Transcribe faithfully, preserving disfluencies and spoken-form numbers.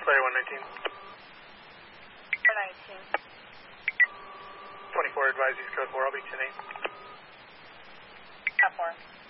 Player one nineteen. four nineteen. twenty-four, advise East Coast four, I'll be ten eight. Top four.